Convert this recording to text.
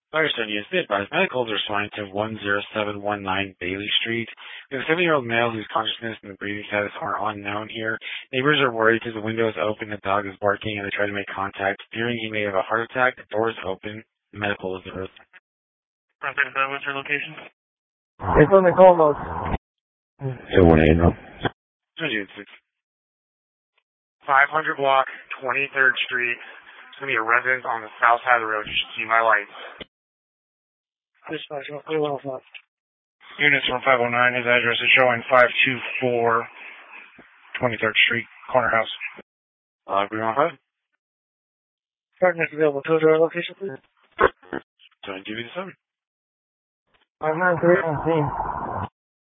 Firestone units be advised, medicals are assigned to 10719 Bailey Street. We have a 7-year-old male whose consciousness and the breathing status are unknown here. Neighbors are worried because the window is open, the dog is barking, and they try to make contact. Fearing he may have a heart attack, the door is open, the medical is there. What's your location? It's on the call notes. 218, no. 500 block, 23rd Street. It's going to be a residence on the south side of the road. You should see my lights. Dispatch, clear 105. Units from 509, his address is showing 524 23rd Street, corner house. Green 15? Partners available. Tow driver location, please. So I give you the 7. 593 on scene.